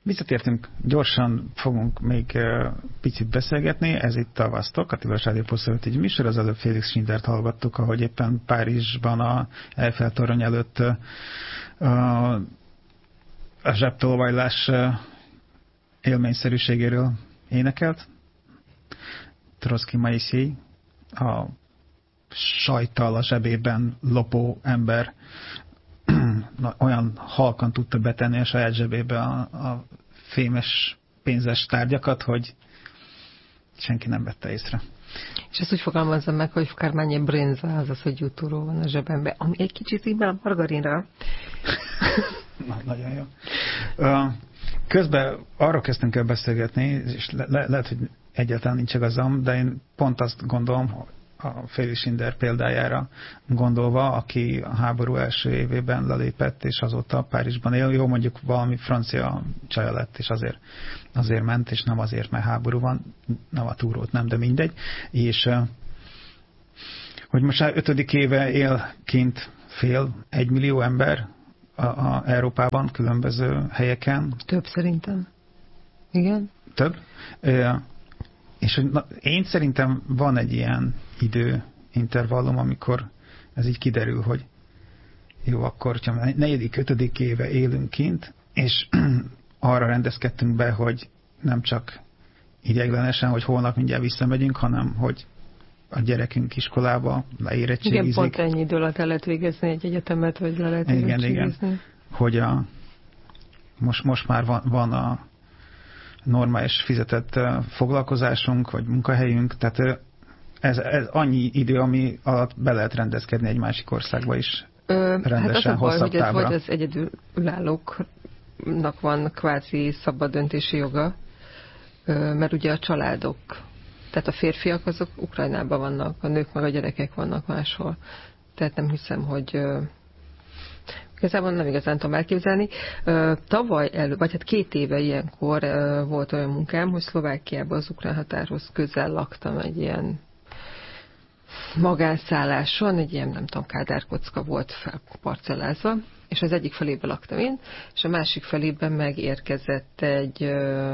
Visszatértünk, gyorsan fogunk még picit beszélgetni. Ez itt a Vasztok, a Tilos Rádió Posztolati műsor. Az előbb Félix Schindlert hallgattuk, ahogy éppen Párizsban a Eiffel torony előtt a zsebtolvajlás élményszerűségéről énekelt. Trotsky Maisy, a sajttal a zsebében lopó ember olyan halkan tudta betenni a saját zsebébe a fémes pénzes tárgyakat, hogy senki nem vette észre. És ezt úgy fogalmazza meg, hogy Carmanye Brenza, azaz, hogy jutúró van a zsebembe, ami egy kicsit így a margarinra. Nagyon jó. Közben arról kezdtünk el beszélgetni, és lehet, hogy egyáltalán nincs igazam, de én pont azt gondolom, a Félix Schindler példájára gondolva, aki a háború első évében lelépett, és azóta Párizsban él. Jó, mondjuk valami francia csaja lett, és azért ment, és nem azért, mert háború van, nem a túrót nem, de mindegy. És hogy most már 5. éve él kint egy millió ember a Európában, különböző helyeken. Több szerintem. Igen. Több. És én szerintem van egy ilyen időintervallum, amikor ez így kiderül, hogy jó, akkor 4.-5. éve élünk kint, és arra rendezkedtünk be, hogy nem csak ideiglenesen, hogy holnap mindjárt visszamegyünk, hanem hogy a gyerekünk iskolába leérettségizik. Igen, pont ennyi idő alatt el lehet végezni egy egyetemet, vagy le lehet érettségizni. Igen. Hogy most már van a normális fizetett foglalkozásunk, vagy munkahelyünk, tehát ez annyi idő, ami alatt be lehet rendezkedni egy másik országba is rendesen, hosszabb távra. Hát az a baj, hogy az egyedülállóknak van kvázi szabad döntési joga, mert ugye a családok, tehát a férfiak azok Ukrajnában vannak, a nők meg a gyerekek vannak máshol. Tehát nem hiszem, hogy igazából nem igazán tudom elképzelni. Vagy 2 éve ilyenkor volt olyan munkám, hogy Szlovákiában az ukrán határhoz közel laktam egy ilyen magánszálláson, egy ilyen, nem tudom, kádárkocka volt felparcellázva, és az egyik felében laktam én, és a másik felében megérkezett egy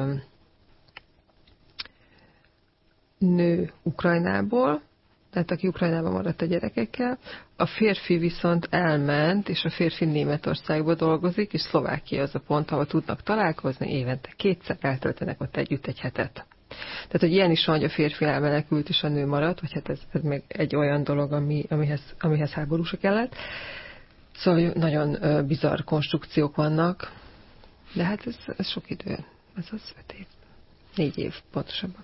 nő Ukrajnából, tehát aki Ukrajnában maradt a gyerekekkel, a férfi viszont elment, és a férfi Németországban dolgozik, és Szlovákia az a pont, ahol tudnak találkozni, évente 2-szer eltöltenek ott együtt egy hetet. Tehát, hogy ilyen is van, hogy a férfi elmenekült, és a nő maradt, vagy hát ez meg egy olyan dolog, amihez háború se kellett. Szóval nagyon bizarr konstrukciók vannak, de hát ez sok idő. Ez az 5 év. 4 év pontosabban.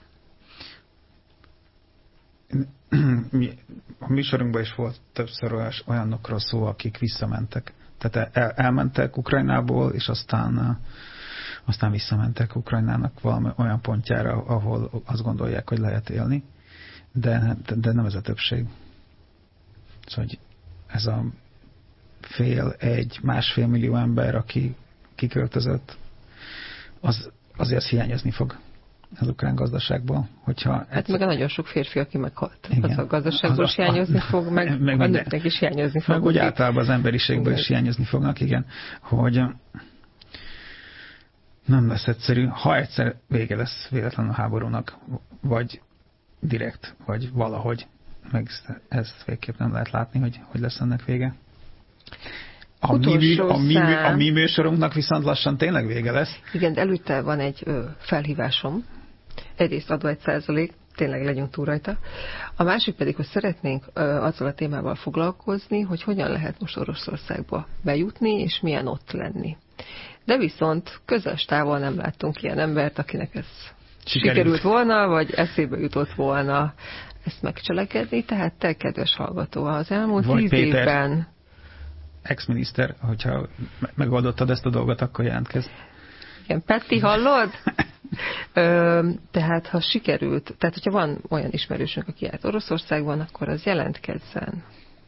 A műsorunkban is volt többször olyanokról szó, akik visszamentek. Tehát elmentek Ukrajnából, és aztán visszamentek Ukrajnának valami olyan pontjára, ahol azt gondolják, hogy lehet élni, de nem ez a többség. Szóval ez a 1,5 millió ember, aki kiköltözött, azért hiányozni fog az ukrán gazdaságból, hogyha... Hát meg a nagyon sok férfi, aki meghalt. Igen. Az a gazdaságból is hiányozni fog, meg a nőknek is hiányozni fog. Meg úgy általában az emberiségből is hiányozni fognak, igen, hogy nem lesz egyszerű, ha egyszer vége lesz véletlenül a háborúnak, vagy direkt, vagy valahogy, meg ezt végképp nem lehet látni, hogy lesz ennek vége. A mi műsorunknak viszont lassan tényleg vége lesz. Igen, de előtte van egy felhívásom. Egyrészt adó 1%, tényleg legyünk túl rajta. A másik pedig, hogy szeretnénk azzal a témával foglalkozni, hogy hogyan lehet most Oroszországba bejutni, és milyen ott lenni. De viszont közös távol nem láttunk ilyen embert, akinek ez sikerült volna, vagy eszébe jutott volna ezt megcselekedni. Tehát te, kedves hallgató, az elmúlt 10 évben... ex-miniszter, hogyha megoldottad ezt a dolgot, akkor jelentkezz. Igen, Petti, hallod? Tehát, ha sikerült, tehát, hogyha van olyan ismerősünk, aki járt Oroszországban, akkor az jelentkezzen.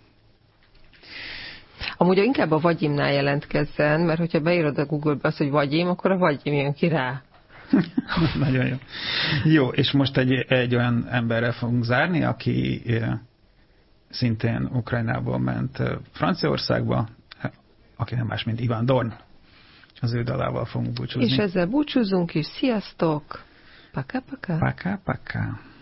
Amúgy inkább a Vagyimnál jelentkezzen, mert hogyha beírod a Google-be azt, hogy Vagyim, akkor a Vagyim jön ki rá. Nagyon jó. Jó, és most egy olyan emberrel fogunk zárni, aki szintén Ukrajnából ment Franciaországba, aki nem más, mint Iván Dorn. az ő dalával fogunk búcsúzni. És ezzel búcsúzunk is. Sziasztok! Paka-paka! Paka-paka!